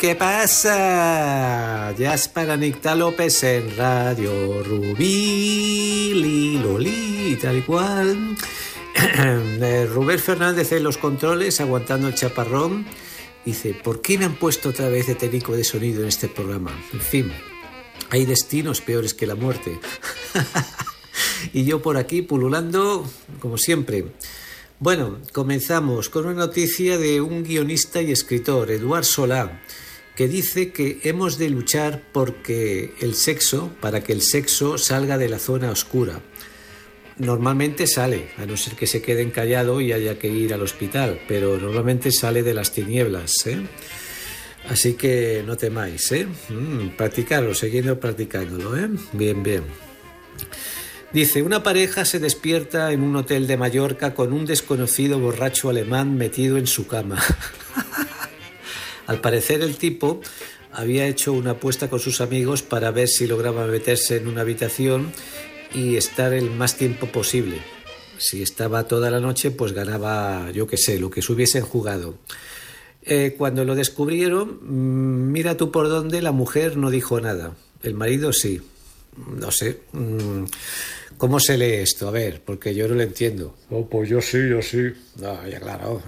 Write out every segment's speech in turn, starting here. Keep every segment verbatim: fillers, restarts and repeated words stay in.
¿Qué pasa? Jaspar Anicta López en Radio Rubí, Lilolí, tal y cual. Rubén Fernández en los controles, aguantando el chaparrón. Dice, ¿por qué me han puesto otra vez de técnico de sonido en este programa? En fin, hay destinos peores que la muerte. Y yo por aquí pululando, como siempre. Bueno, comenzamos con una noticia de un guionista y escritor, Eduard Solá, que dice que hemos de luchar porque el sexo, para que el sexo salga de la zona oscura. Normalmente sale, a no ser que se quede encallado y haya que ir al hospital, pero normalmente sale de las tinieblas, ¿eh? Así que no temáis, ¿eh? Mm, practicarlo, siguiendo practicándolo, ¿eh? Bien, bien. Dice, una pareja se despierta en un hotel de Mallorca con un desconocido borracho alemán metido en su cama. Al parecer el tipo había hecho una apuesta con sus amigos para ver si lograba meterse en una habitación y estar el más tiempo posible. Si estaba toda la noche, pues ganaba, yo qué sé, lo que se hubiesen jugado. Eh, cuando lo descubrieron, mira tú por dónde, la mujer no dijo nada. El marido sí. No sé. ¿Cómo se lee esto? A ver, porque yo no lo entiendo. Oh, pues yo sí, yo sí. No, ya claro.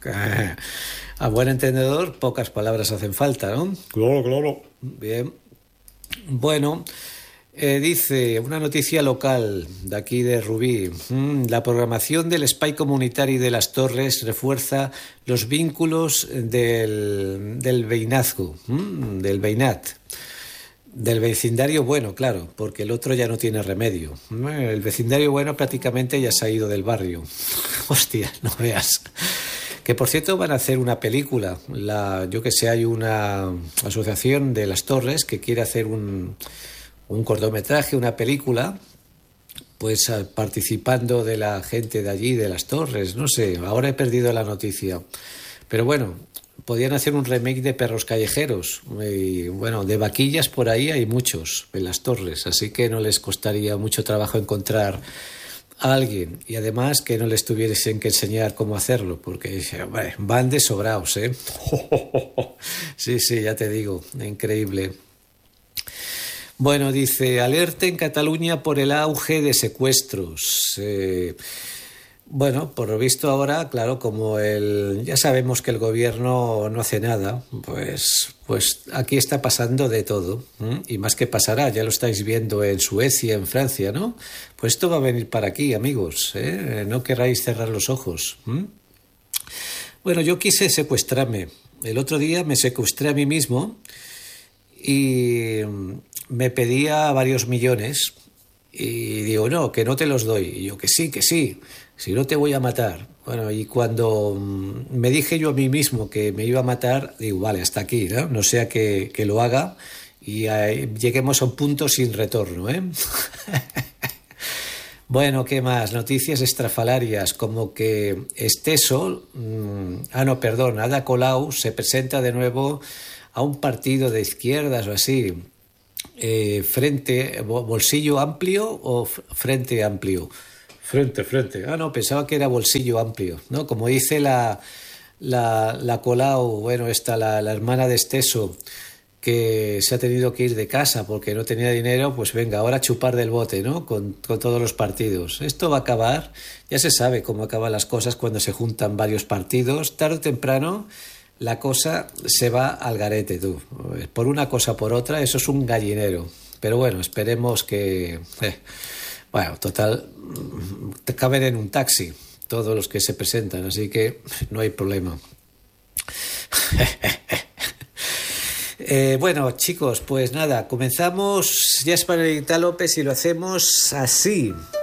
A buen entendedor, pocas palabras hacen falta, ¿no? Claro, claro. Bien. Bueno, eh, dice una noticia local de aquí de Rubí. Mm, la programación del Espai Comunitari de las Torres refuerza los vínculos del, del veinazgo, mm, del veinat. Del vecindario bueno, claro, porque el otro ya no tiene remedio. El vecindario bueno prácticamente ya se ha ido del barrio. Hostia, no veas. Que por cierto van a hacer una película. La, yo que sé, hay una asociación de las Torres que quiere hacer un, un cortometraje, una película, pues participando de la gente de allí, de las Torres. No sé, ahora he perdido la noticia. Pero bueno, podían hacer un remake de Perros Callejeros. Y bueno, de vaquillas por ahí hay muchos en las Torres, así que no les costaría mucho trabajo encontrar a alguien, y además que no les tuviesen que enseñar cómo hacerlo, porque bueno, van de sobraos, ¿eh? Sí, sí, ya te digo, increíble. Bueno, dice, alerta en Cataluña por el auge de secuestros. Eh, bueno, por lo visto ahora, claro, como el ya sabemos que el gobierno no hace nada, pues, pues aquí está pasando de todo, ¿eh? Y más que pasará, ya lo estáis viendo en Suecia, en Francia, ¿no? Pues esto va a venir para aquí, amigos, ¿eh? No querráis cerrar los ojos, ¿eh? Bueno, yo quise secuestrarme. El otro día me secuestré a mí mismo y me pedía varios millones y digo, no, que no te los doy. Y yo, que sí, que sí. Si no te voy a matar. Bueno, y cuando me dije yo a mí mismo que me iba a matar, digo, vale, hasta aquí, ¿no? No sea que, que lo haga y eh, lleguemos a un punto sin retorno, ¿eh? Bueno, ¿qué más? Noticias estrafalarias, como que Esteso, mmm, ah, no, perdón, Ada Colau se presenta de nuevo a un partido de izquierdas o así, eh, frente, bolsillo amplio o frente amplio. Frente, frente. Ah, no, pensaba que era bolsillo amplio, ¿no? Como dice la, la, la Colau, bueno, esta, la, la hermana de Esteso, que se ha tenido que ir de casa porque no tenía dinero, pues venga, ahora a chupar del bote, ¿no? Con, con todos los partidos. Esto va a acabar, ya se sabe cómo acaban las cosas cuando se juntan varios partidos. Tarde o temprano la cosa se va al garete, tú. Por una cosa o por otra, eso es un gallinero. Pero bueno, esperemos que... Eh, Bueno, total, te caben en un taxi todos los que se presentan, así que no hay problema. eh, bueno, chicos, pues nada, comenzamos. Jaspar Anicta López y lo hacemos así.